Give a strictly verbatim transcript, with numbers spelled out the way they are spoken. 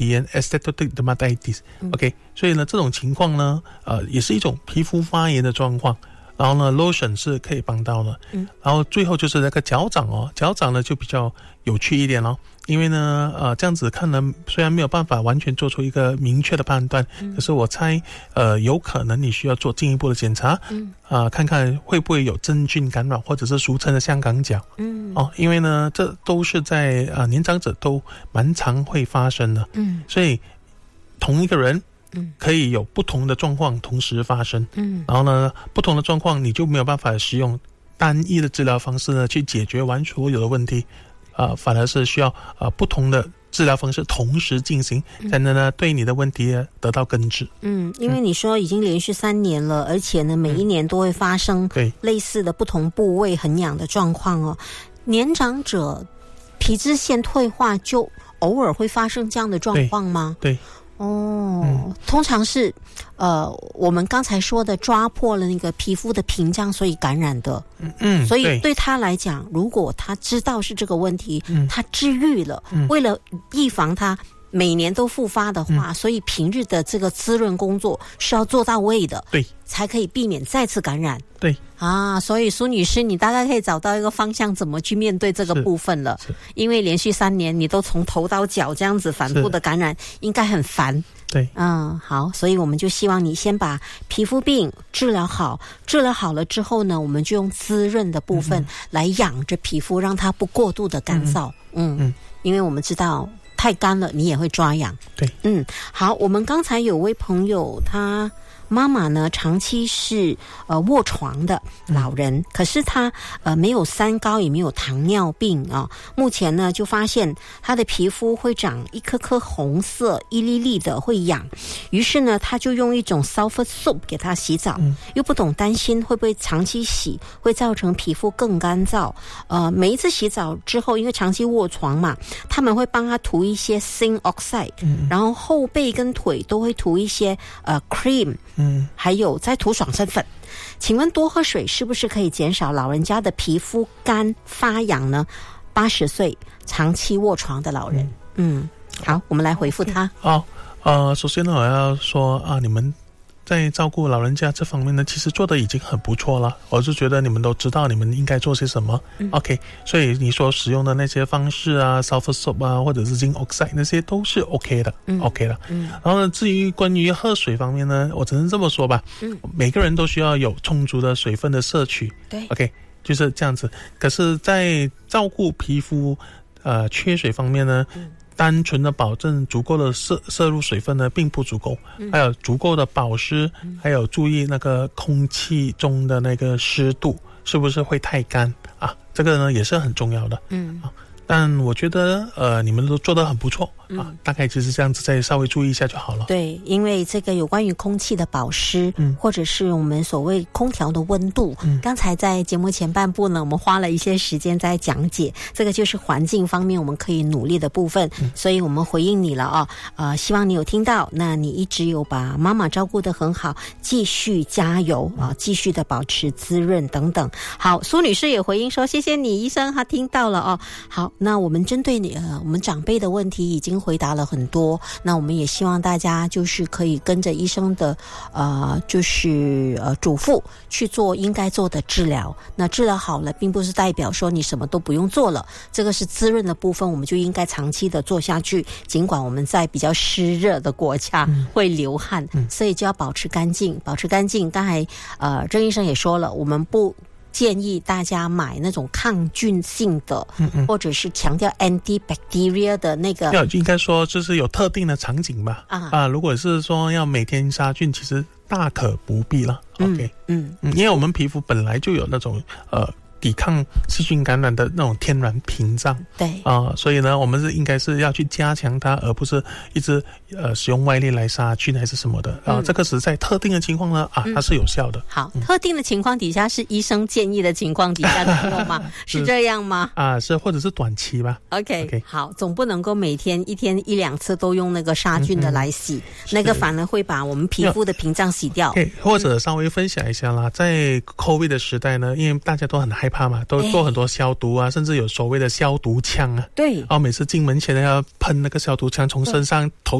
炎 （aesthetic dermatitis）。OK，、嗯、所以呢，这种情况呢，呃，也是一种皮肤发炎的状况。然后呢 ，lotion 是可以帮到的。嗯，然后最后就是那个脚掌哦，脚掌呢就比较有趣一点咯，因为呢，呃，这样子看呢，虽然没有办法完全做出一个明确的判断，嗯、可是我猜，呃，有可能你需要做进一步的检查，嗯，啊、呃，看看会不会有真菌感染，或者是俗称的香港脚，嗯，哦，因为呢，这都是在啊、呃、年长者都蛮常会发生的，嗯，所以同一个人。嗯，可以有不同的状况同时发生。嗯，然后呢，不同的状况你就没有办法使用单一的治疗方式呢去解决完所有的问题，啊、呃，反而是需要啊、呃、不同的治疗方式同时进行，才能呢对你的问题得到根治。 嗯，因为你说已经连续三年了，而且呢每一年都会发生类似的不同部位很痒的状况哦。年长者皮脂腺退化就偶尔会发生这样的状况吗？ 对。对哦、嗯，通常是，呃，我们刚才说的抓破了那个皮肤的屏障，所以感染的。嗯嗯，所以对他来讲，如果他知道是这个问题，嗯、他治愈了、嗯，为了预防他每年都复发的话、嗯，所以平日的这个滋润工作是要做到位的， 对， 才可以避免再次感染。 对啊，所以苏女士，你大概可以找到一个方向，怎么去面对这个部分了。因为连续三年你都从头到脚这样子反复的感染，应该很烦。 对， 嗯，好，所以我们就希望你先把皮肤病治疗好，治疗好了之后呢，我们就用滋润的部分来养着皮肤，让它不过度的干燥。嗯 嗯, 嗯，因为我们知道太干了，你也会抓痒。 对， 嗯，好，我们刚才有位朋友他。妈妈呢，长期是呃卧床的老人，嗯、可是她呃没有三高，也没有糖尿病啊。目前呢，就发现她的皮肤会长一颗颗红色、一粒粒的，会痒。于是呢，她就用一种 sulfur soap 给她洗澡，嗯、又不懂担心会不会长期洗会造成皮肤更干燥。呃，每一次洗澡之后，因为长期卧床嘛，他们会帮她涂一些 zinc oxide，嗯、然后后背跟腿都会涂一些呃 cream。嗯，还有在涂爽身粉。请问多喝水是不是可以减少老人家的皮肤干发痒呢？八十岁长期卧床的老人，嗯，嗯好，我们来回复他。 好，呃，首先呢，我要说啊，你们在照顾老人家这方面呢，其实做的已经很不错了。我就觉得你们都知道你们应该做些什么。嗯、OK， 所以你所使用的那些方式啊 ，sulfur soap 啊，或者是 zinc oxide 那些都是 OK 的、嗯、，OK 的。嗯。然后呢，至于关于喝水方面呢，我只能这么说吧。嗯。每个人都需要有充足的水分的摄取。 对。 OK， 就是这样子。可是，在照顾皮肤呃缺水方面呢。嗯单纯的保证足够的摄摄入水分呢，并不足够，嗯、还有足够的保湿、嗯，还有注意那个空气中的那个湿度是不是会太干啊？这个呢也是很重要的。嗯，啊、但我觉得呃你们都做得很不错。啊，大概就是这样子，再稍微注意一下就好了。 对，因为这个有关于空气的保湿，嗯，或者是我们所谓空调的温度，嗯，刚才在节目前半部呢，我们花了一些时间在讲解，这个就是环境方面我们可以努力的部分，嗯、所以我们回应你了啊，呃，希望你有听到，那你一直有把妈妈照顾得很好，继续加油啊，继续的保持滋润等等。好，苏女士也回应说，谢谢你，医生，她听到了哦。好，那我们针对你呃我们长辈的问题已经回答了很多，那我们也希望大家就是可以跟着医生的呃就是呃嘱咐去做应该做的治疗。那治疗好了并不是代表说你什么都不用做了，这个是滋润的部分，我们就应该长期的做下去，尽管我们在比较湿热的国家会流汗、嗯、所以就要保持干净保持干净。刚才呃郑医生也说了，我们不建议大家买那种抗菌性的，嗯嗯，或者是强调 antibacteria 的那个。 要应该说就是有特定的场景吧。啊啊，如果是说要每天杀菌，其实大可不必了。嗯、OK， 嗯嗯，因为我们皮肤本来就有那种呃抵抗细菌感染的那种天然屏障。 对啊、呃，所以呢，我们是应该是要去加强它，而不是一直呃使用外力来杀菌还是什么的啊、呃嗯。这个是在特定的情况呢啊，它是有效的。 好、嗯，特定的情况底下是医生建议的情况底下的用吗？是这样吗？ 啊，是或者是短期吧。 OK，, okay 好，总不能够每天一天一两次都用那个杀菌的来洗，嗯嗯那个反而会把我们皮肤的屏障洗掉。 Okay, 或者稍微分享一下啦，在 COVID 的时代呢，因为大家都很害怕嘛，都做很多消毒啊，甚至有所谓的消毒枪啊。 对， 哦，每次进门前要喷那个消毒枪，从身上头